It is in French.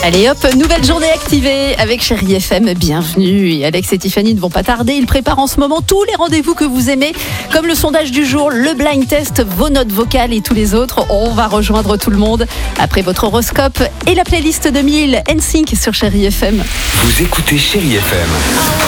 Allez hop, nouvelle journée activée avec Chérie FM, bienvenue. Et Alex et Tiffany ne vont pas tarder, ils préparent en ce moment tous les rendez-vous que vous aimez, comme le sondage du jour, le blind test, vos notes vocales et tous les autres. On va rejoindre tout le monde après votre horoscope et la playlist 2000 NSYNC sur Chérie FM. Vous écoutez Chérie FM.